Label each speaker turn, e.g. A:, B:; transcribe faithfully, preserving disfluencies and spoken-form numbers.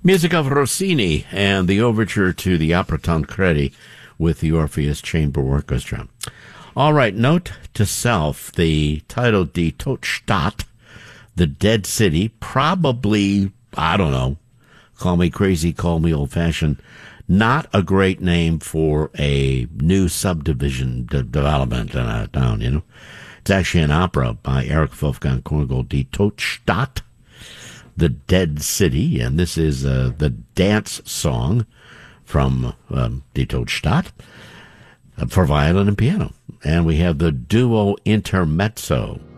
A: Music of Rossini and the overture to the Opera Tancredi with the Orpheus Chamber Orchestra. All right, note to self, the title Die Todstadt, the Dead City, probably, I don't know, call me crazy, call me old-fashioned, not a great name for a new subdivision de- development in a town, you know. It's actually an opera by Erich Wolfgang Korngold, Die Todstadt, the Dead City, and this is uh, the dance song from um, Die Todstadt uh, for violin and piano. And we have the duo intermezzo.